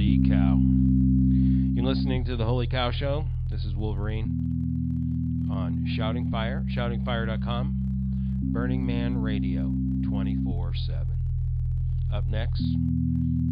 Holy Cow. You're listening to The Holy Cow Show. This is Wolverine on Shouting Fire, shoutingfire.com, Burning Man Radio 24/7. Up next,